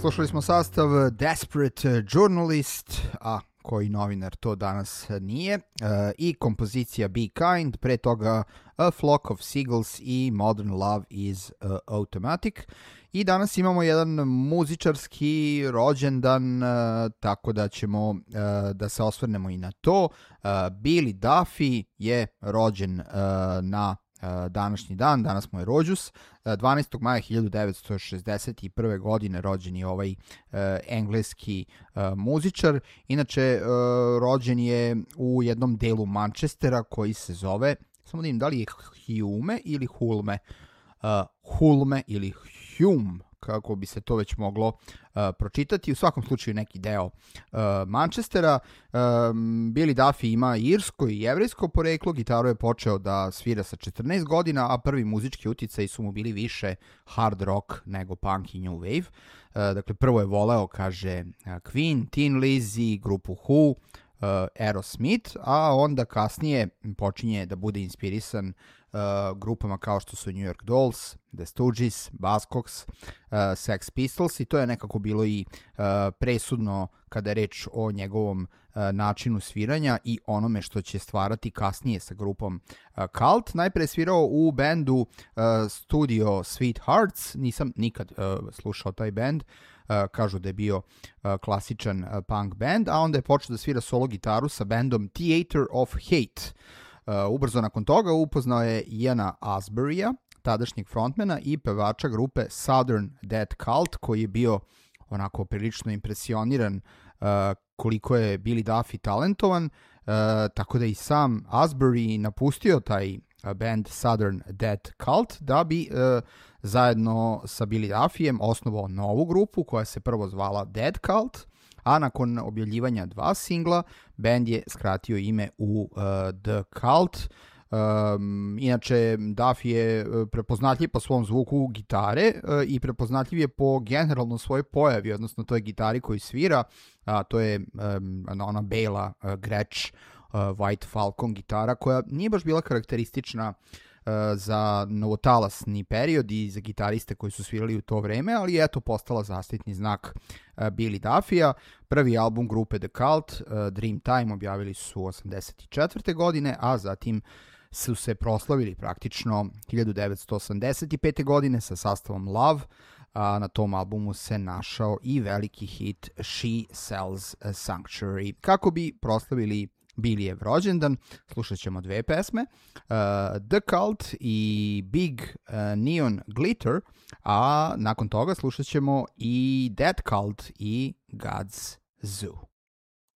Slušali smo sastav Desperate Journalist, a koji novinar to danas nije, i kompozicija Be Kind, pre toga A Flock of Seagulls i Modern Love is Automatic. I danas imamo jedan muzičarski rođendan, tako da ćemo da se osvrnemo i na to. Billy Duffy je rođen na današnji dan, danas mu je rođus. 12. maja 1961. godine rođen je ovaj engleski muzičar. Inače, rođen je u jednom delu Manchestera koji se zove, samo da im da li je Hume ili Hulme? Hulme ili Hume, kako bi se to već moglo pročitati. U svakom slučaju neki deo Manchestera. Billy Duffy ima irsko i jevrejsko poreklo, gitaru je počeo da svira sa 14 godina, a prvi muzički uticaji su mu bili više hard rock nego punk i new wave. Dakle, prvo je voleo, kaže, Queen, Tin Lizzy, grupu Who, Aerosmith, a onda kasnije počinje da bude inspirisan grupama kao što su New York Dolls, The Stooges, Buzzcocks, Sex Pistols, i to je nekako bilo i presudno kada je reč o njegovom načinu sviranja i onome što će stvarati kasnije sa grupom Cult. Najpre je svirao u bendu Studio Sweethearts, nisam nikad slušao taj bend, kažu da je bio klasičan punk band, a onda je počeo da svira solo gitaru sa bendom Theater of Hate. Ubrzo nakon toga upoznao je Iana Asburya, tadašnjeg frontmana i pevača grupe Southern Death Cult, koji je bio onako prilično impresioniran koliko je Billy Duffy talentovan, tako da i sam Asbury napustio taj band Southern Death Cult da bi zajedno sa Billy Duffyem osnovao novu grupu koja se prvo zvala Dead Cult, a nakon objavljivanja 2 singla, band je skratio ime u The Cult. Inače, Duffy je prepoznatljiv po svom zvuku gitare i prepoznatljiv je po generalno svojoj pojavi, odnosno toj gitari koju svira, a to je ona bela Gretsch White Falcon gitara, koja nije baš bila karakteristična za novotalasni period i za gitariste koji su svirali u to vreme, ali je eto postala zaštitni znak Billy Duffya. Prvi album grupe The Cult, Dreamtime, objavili su 1984. godine, a zatim su se proslavili praktično 1985. godine sa sastavom Love, a na tom albumu se našao i veliki hit She Sells a Sanctuary. Kako bi proslavili Billyjev rođendan, slušat ćemo 2 pesme, The Cult i Big Neon Glitter, a nakon toga slušat ćemo i Dead Cult i God's Zoo.